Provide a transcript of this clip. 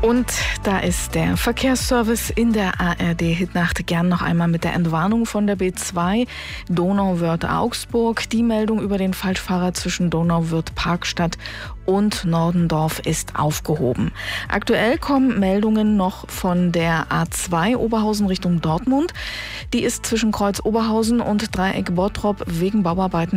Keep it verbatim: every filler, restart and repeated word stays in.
Und da ist der Verkehrsservice in der A R D-Hitnacht gern noch einmal mit der Entwarnung von der B zwei Donauwörth-Augsburg. Die Meldung über den Falschfahrer zwischen Donauwörth-Parkstadt und Nordendorf ist aufgehoben. Aktuell kommen Meldungen noch von der A zwei Oberhausen Richtung Dortmund. Die ist zwischen Kreuz Oberhausen und Dreieck Bottrop wegen Bauarbeiten